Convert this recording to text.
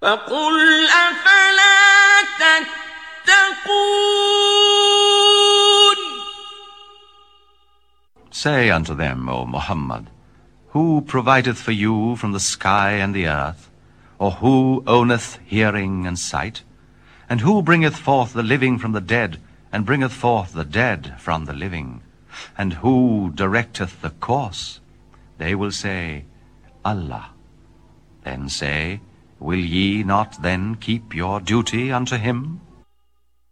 فَقُلْ أَفَلَا تَتَّقُونَ. Say unto them, O Muhammad, who provideth for you from the sky and the earth, or who owneth hearing and sight? And who bringeth forth the living from the dead, and bringeth forth the dead from the living? And who directeth the course? They will say, Allah. Then say, will ye not then keep your duty unto him?